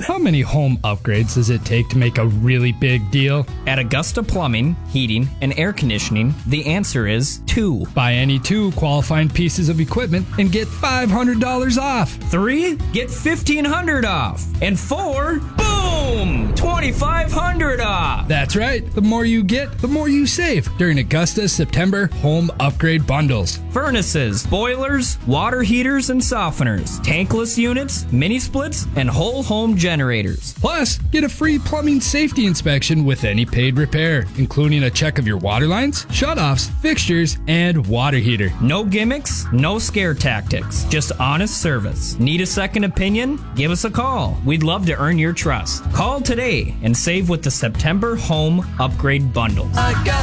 How many home upgrades does it take to make a really big deal? At Augusta Plumbing, Heating, and Air Conditioning, the answer is 2. Buy any 2 qualifying pieces of equipment and get $500 off. 3, get $1,500 off. And 4, boom, $2,500 off. That's right. The more you get, the more you save during Augusta's September home upgrade bundles. Furnaces, boilers, water heaters and softeners, tankless units, mini splits, and whole home generators. Plus, get a free plumbing safety inspection with any paid repair, including a check of your water lines, shutoffs, fixtures, and water heater. No gimmicks, no scare tactics, just honest service. Need a second opinion? Give us a call. We'd love to earn your trust. Call today and save with the September Home Upgrade Bundles.